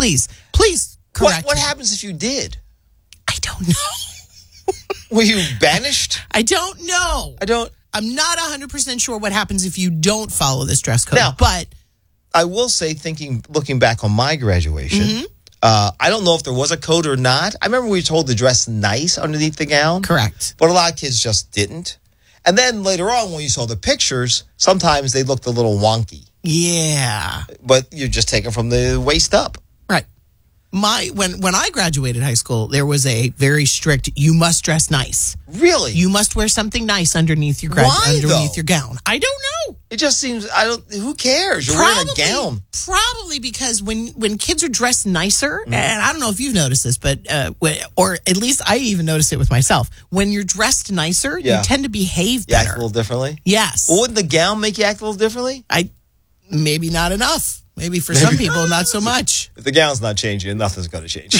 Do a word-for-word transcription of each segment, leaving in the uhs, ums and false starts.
please, please correct What, what me. happens if you did? I don't know. Were you banished? I don't know. I don't. I'm not one hundred percent sure what happens if you don't follow this dress code. Now- but I will say, thinking, looking back on my graduation, Mm-hmm. uh, I don't know if there was a code or not. I remember we were told to dress nice underneath the gown. correct. But a lot of kids just didn't. And then later on, when you saw the pictures, sometimes they looked a little wonky. Yeah. But you're just taking from the waist up. Right. My when when I graduated high school, there was a very strict you must dress nice. Really? You must wear something nice underneath your grad- Why, underneath though? your gown. I don't know. It just seems, I don't, who cares? You're wearing a gown. Probably because when, when kids are dressed nicer, Mm-hmm. and I don't know if you've noticed this, but uh, when- or at least I even noticed it with myself. When you're dressed nicer, Yeah. you tend to behave You act better. a little differently? Yes. Well, wouldn't the gown make you act a little differently? I maybe not enough. Maybe for some people, not so much. If the gown's not changing, nothing's going to change.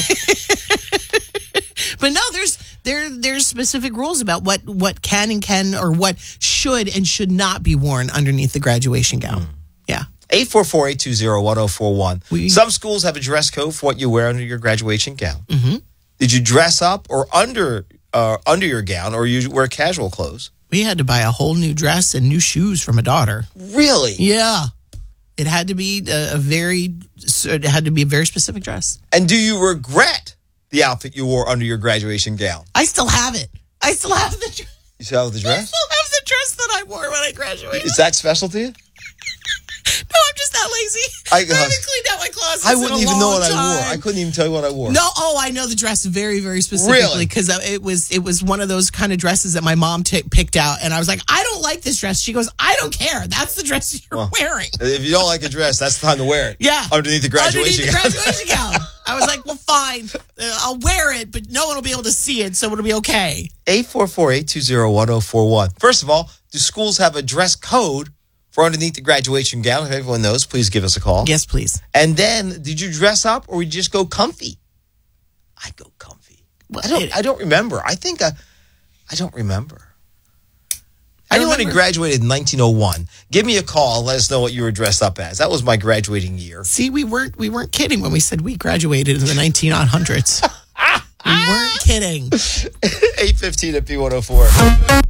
But no, there's there there's specific rules about what what can and can or what should and should not be worn underneath the graduation gown. Yeah. eight four four, eight two zero, one zero four one. We- Some schools have a dress code for what you wear under your graduation gown. Mm-hmm. Did you dress up or under uh, under your gown, or you wear casual clothes? We had to buy a whole new dress and new shoes for my daughter. Really? Yeah. It had to be a, a very it had to be a very specific dress. And do you regret the outfit you wore under your graduation gown? I still have it. I still have the dr- You still have the I dress? still have the dress that I wore when I graduated. Is that special to you? No, I'm just that lazy. I- I, haven't cleaned out my closet. I wouldn't in a even know long what I wore. time. I couldn't even tell you what I wore. No, oh, I know the dress very, very specifically Really? because it was it was one of those kind of dresses that my mom t- picked out, and I was like, I don't like this dress. She goes, I don't care. That's the dress you're Well, wearing. If you don't like a dress, that's the time to wear it. Yeah, Underneath the graduation Underneath the gown. graduation gown. I was like, well, fine, uh, I'll wear it, but no one will be able to see it, so it'll be okay. eight four four, eight two zero, one zero four one. First of all, do schools have a dress code for underneath the graduation gown? If everyone knows, please give us a call. Yes, please. And then, did you dress up or would you just go comfy? I go comfy. Well, I don't. it- I don't remember. I think. I, I don't remember. I Anyone who remember- graduated in nineteen oh one, give me a call and let us know what you were dressed up as. That was my graduating year. See, we weren't we weren't kidding when we said we graduated in the nineteen hundreds. We weren't kidding. eight fifteen at P one oh four.